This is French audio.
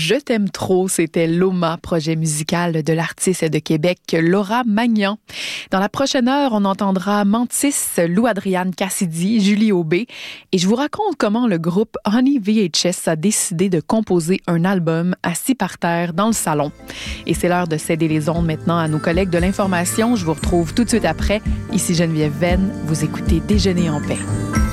Je t'aime trop, c'était Loma, projet musical de l'artiste de Québec Laura Magnan. Dans la prochaine heure, on entendra Mantis, Lou-Adrienne Cassidy, Julie Aubé et je vous raconte comment le groupe Honey VHS a décidé de composer un album assis par terre dans le salon. Et c'est l'heure de céder les ondes maintenant à nos collègues de l'information. Je vous retrouve tout de suite après. Ici Geneviève Venn, vous écoutez Déjeuner en paix.